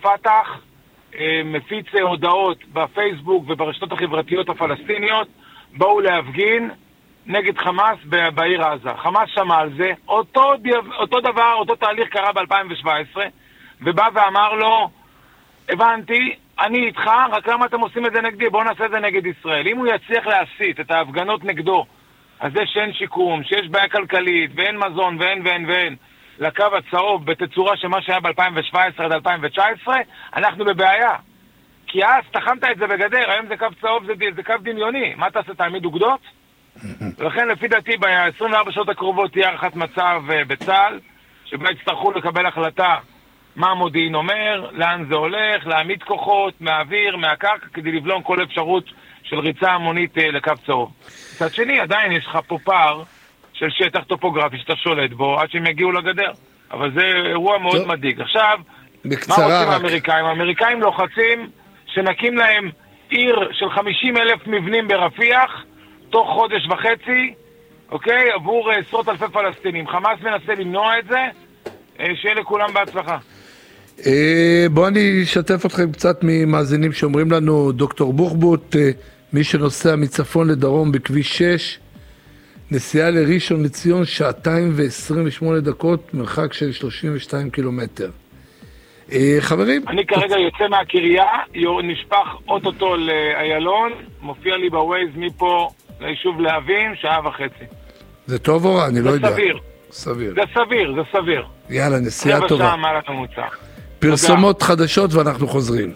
הפתח מפיץ הודעות בפייסבוק וברשתות החברתיות הפלסטיניות, בואו להפגין נגד חמאס בעיר עזה. חמאס שמע על זה, אותו דבר, אותו תהליך קרה ב-2017, ובא ואמר לו, הבנתי, אני איתך, רק למה אתם עושים את זה נגדי? בואו נעשה את זה נגד ישראל. אם הוא יצליח להסיט את ההפגנות נגדו, אז זה שאין שיקום, שיש בעיה כלכלית, ואין מזון, ואין, לקו הצהוב בתצורה שמה שהיה ב-2017 עד 2019, אנחנו בבעיה. כי אז תחמת את זה בגדר, היום זה קו צהוב, זה קו דמיוני. מה תעשה, תעמיד אוגדות? ולכן לפי דעתי ב-24 שעות הקרובות תהיה הערכת מצב בצה"ל, שבה יצטרכו לקבל החלטה מה המודיעין אומר, לאן זה הולך, להעמיד כוחות מהאוויר, מהקרקע, כדי לבלום כל אפשרות של ריצה המונית לקו צהוב. מצד שני, עדיין יש לך פה פער של שטח טופוגרפי שאתה שולט בו עד שהם יגיעו לגדר. אבל זה אירוע מאוד מדאיג. עכשיו, מה רוצים האמריקאים? האמריקאים לוחצים שנקים להם עיר של 50,000 מבנים ברפיח, תוך חודש וחצי, אוקיי? עבור עשרות אלפי פלסטינים. חמאס מנסה למנוע את זה, שיהיה לכולם בהצלחה. בוא אני אשתף אתכם קצת ממאזינים שאומרים לנו, דוקטור בוחבוט, מי שנוסע מצפון לדרום בכביש 6, נסיעה לראשון לציון 2:28, מרחק של 32 קילומטר. חברים? אני כרגע יוצא מהקריה, נשפח אוטוטו לאיילון, מופיע לי בווייז מפה ליישוב להבין, 1.5 שעות. זה טוב או רע? אני לא יודע. זה סביר. סביר. זה סביר. יאללה, נסיעה טובה. 7 שעה מעל הממוצע. פרסומות חדשות ואנחנו חוזרים.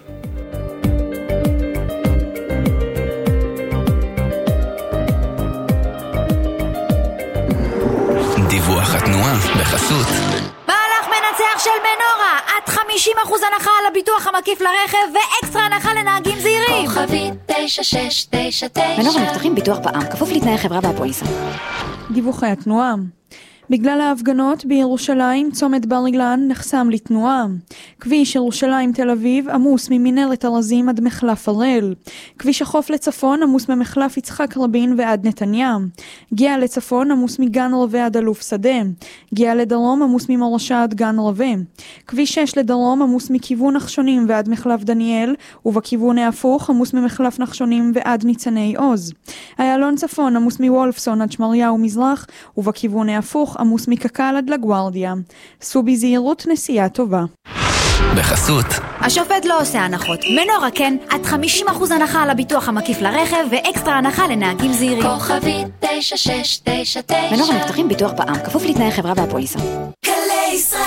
דיווח התנועה בחסות מהלך מנצח של מנורה, עד 50% הנחה על הביטוח המקיף לרכב ואקסטרה הנחה לנהגים זהירים. כוכבית 9699. מנורה מבטחים ביטוח בע"מ, כפוף לתנאי חברה והפוליסה. דיווחי התנועה. בגלל ההפגנות בירושלים, צומת בר אילן נחסם לתנועה. כביש ירושלים תל אביב עמוס ממנהרת ארזים עד מחלף הראל. כביש החוף לצפון עמוס ממחלף יצחק רבין ועד נתניה. גיאה לצפון עמוס מגן רווה עד אלוף שדה. גיאה לדרום עמוס ממורשה עד גן רווה. כביש 6 לדרום עמוס מכיוון נחשונים ועד מחלף דניאל, ובכיוון ההפוך עמוס ממחלף נחשונים ועד ניצני עוז. איילון צפון עמוס מוולפסון עד שמריהו מזרח, ובכיוון ההפוך עמוס מקקל עד לגוארדיה. סעו בזהירות, נסיעה טובה. בחסות השופט לא עושה הנחות, מנורה כן, עד 50% הנחה על הביטוח המקיף לרכב ואקסטרה הנחה לנהגים זהירים. כוכבית 9699. מנורה מבטחים ביטוח בע"מ, כפוף לתנאי חברה והפוליסה. גלי ישראל.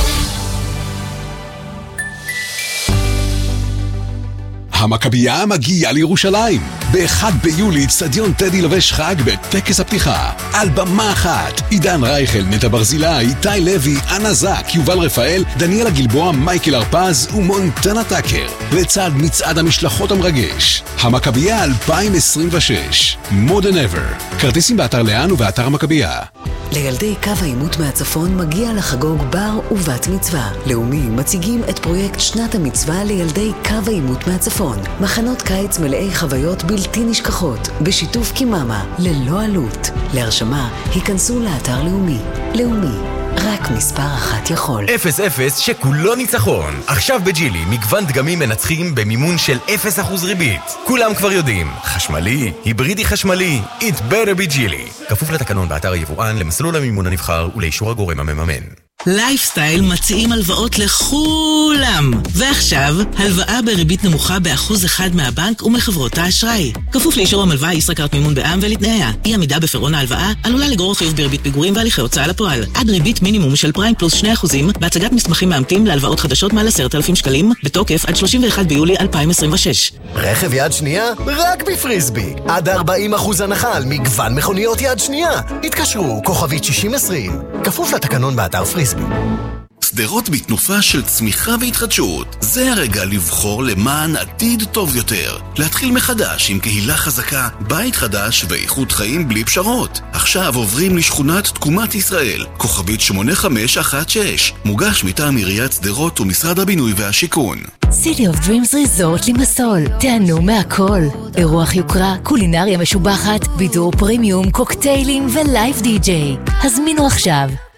המכבייה מגיעה לירושלים. ב-1 ביולי אצטדיון טדי לובש חג בטקס הפתיחה. על במה אחת, עידן רייכל, נטע ברזילי, איתי לוי, אנה זק, יובל רפאל, דניאלה גלבוע, מייקל הרפז ומונטנה טאקר. לצד מצעד המשלחות המרגש. המכבייה 2026. More than ever. כרטיסים באתר לאן ובאתר המכבייה. לילדי קו העימות מהצפון מגיע לחגוג בר ובת מצווה. לאומי מציגים את פרויקט שנת המצווה לילדי קו העימות מהצפון. מחנות קיץ מלאי חוויות בלתי נשכחות, בשיתוף קיממה, ללא עלות. להרשמה, היכנסו לאתר לאומי. לאומי, רק מספר אחת יכול. 0-0 שכולו ניצחון. עכשיו בג'ילי, מגוון דגמים מנצחים במימון של 0% ריבית. כולם כבר יודעים, חשמלי, היברידי חשמלי, it better be ג'ילי. כפוף לתקנון באתר היבואן, למסלול המימון הנבחר ולאישור הגורם המממן. לייפסטייל מציעים הלוואות לכולם. ועכשיו, הלוואה בריבית נמוכה ב1% מהבנק ומחברות האשראי. כפוף לאישור המלווה ישראכרט מימון בע"מ ולתנאיה. אי עמידה בפירעון ההלוואה עלולה לגרור חיוב בריבית פיגורים והליכי הוצאה לפועל. עד ריבית מינימום של פריים פלוס 2% בהצגת מסמכים מאמתים להלוואות חדשות מעל 10,000 שקלים, בתוקף עד 31 ביולי 2026. רכב יד שנייה? רק בפריסבי. עד 40% הנחה על מגוון מכוניות יד שנייה. התקשרו, כוכבית 6020. כפוף לתקנון באתר פריסבי. סדרות בתנופה של צמיחה והתחדשות. זה הרגע לבחור למען עתיד טוב יותר. להתחיל מחדש עם קהילה חזקה, בית חדש ואיכות חיים בלי פשרות. עכשיו עוברים לשכונת תקומת ישראל, כוכבית 8516. מוגש מטעם עיריית סדרות ומשרד הבינוי והשיכון. City of Dreams Resort לימסול. תענו מהכל. אירוח יוקרה, קולינריה משובחת, בידור פרימיום, קוקטיילים ולייב די-ג'יי. הזמינו עכשיו.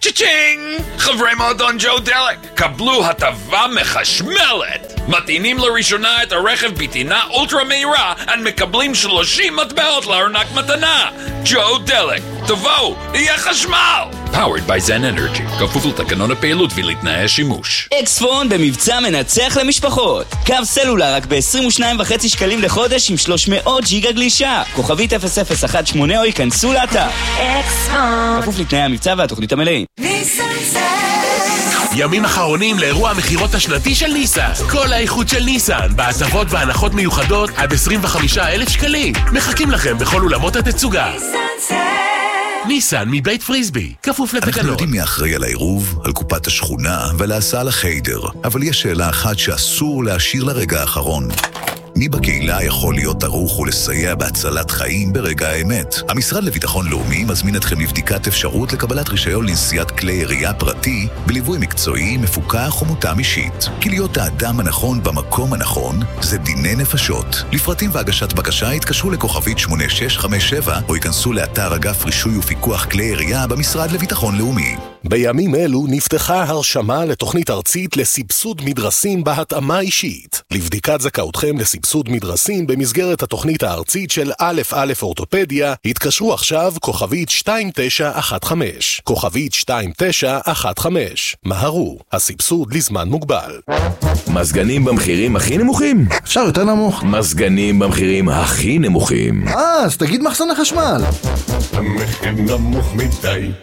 צ'צ'ינג! חברי מועדון ג'ו דלק, קבלו הטבה מחשמלת! מטעינים לראשונה את הרכב בטעינה אולטרה מהירה, מקבלים 30 מטבעות לארנק מתנה! ג'ו דלק, תבואו, יהיה חשמל! Powered by Zen Energy, כפוף לתקנון הפעילות ולתנאי השימוש. אקספון במבצע מנצח למשפחות. קו סלולר רק ב-22.5 שקלים לחודש עם 300 ג'יגה גלישה. כוכבית 0018 או ייכנסו לאתר. אקספון. כפוף לתנאי המבצע והתוכנית המלאים. ימים אחרונים לאירוע המחירות השנתי של ניסן. כל האיכות של ניסן, בהטבות והנחות מיוחדות עד 25,000 שקלים. מחכים לכם בכל אולמות התצוגה. ניסן מבית פריסבי, כפוף לתקנות. אנחנו יודעים מי אחראי על העירוב, על קופת השכונה ולהסעה לחיידר. אבל יש שאלה אחת שאסור להשאיר לרגע האחרון. מי בקהילה יכול להיות ערוך ולסייע בהצלת חיים ברגע האמת? המשרד לביטחון לאומי מזמין אתכם לבדיקת אפשרות לקבלת רישיון לנשיאת כלי ירייה פרטי בליווי מקצועי, מפוקח ומותאם אישית. כי להיות האדם הנכון במקום הנכון זה דיני נפשות. לפרטים והגשת בקשה התקשרו לכוכבית 8657 או ייכנסו לאתר אגף רישוי ופיקוח כלי ירייה במשרד לביטחון לאומי. בימים אלו נפתחה הרשמה לתוכנית ארצית לסבסוד מדרסים בהתאמה אישית. לבדיקת זכאותכם לסבסוד מדרסים במסגרת התוכנית הארצית של א' אורתופדיה, התקשרו עכשיו כוכבית 2915. כוכבית 2915. מהרו, הסבסוד לזמן מוגבל. מזגנים במחירים הכי נמוכים? אפשר יותר נמוך. מזגנים במחירים הכי נמוכים. אז תגיד מחסן החשמל. המחיר נמוך מדי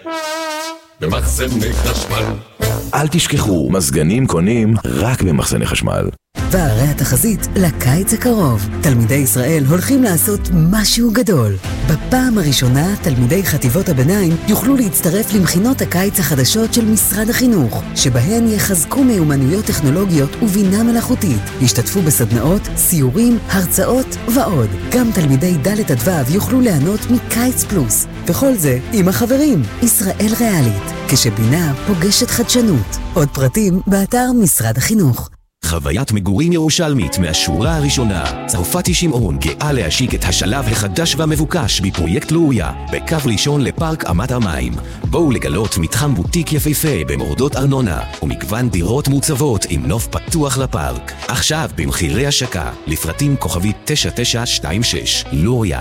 במחסני חשמל. אל תשכחו, מזגנים קונים רק במחסני חשמל. והרי התחזית לקיץ הקרוב. תלמידי ישראל הולכים לעשות משהו גדול. בפעם הראשונה, תלמידי חטיבות הביניים יוכלו להצטרף למכינות הקיץ החדשות של משרד החינוך, שבהן יחזקו מיומנויות טכנולוגיות ובינה מלאכותית. ישתתפו בסדנאות, סיורים, הרצאות ועוד. גם תלמידי ד' עד ו' יוכלו ליהנות מקיץ פלוס. וכל זה עם החברים. ישראל ריאלית, כשבינה פוגשת חדשנות. עוד פרטים באתר משרד החינוך. חוויית מגורים ירושלמית מהשורה הראשונה. צרפתי שמעון גאה להשיק את השלב החדש והמבוקש בפרויקט לוריה, בקו ראשון לפארק אמת המים. בואו לגלות מתחם בוטיק יפהפה במורדות ארנונה, ומגוון דירות מוצבות עם נוף פתוח לפארק. עכשיו במחירי השקה, לפרטים כוכבית 9926. לוריה.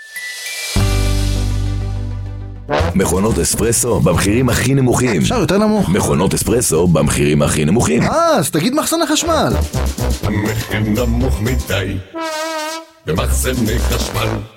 מכונות אספרסו במחירים הכי נמוכים. אפשר יותר נמוך. מכונות אספרסו במחירים הכי נמוכים. אז תגיד מחסן החשמל. המחיר נמוך מדי במחסני חשמל.